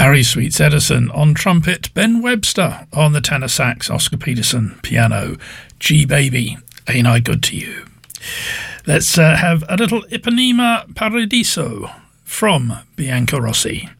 Harry Sweets Edison on trumpet, Ben Webster on the tenor sax, Oscar Peterson piano, G Baby, Ain't I Good to You? Let's have a little Ipanema Paradiso from Bianca Rossi.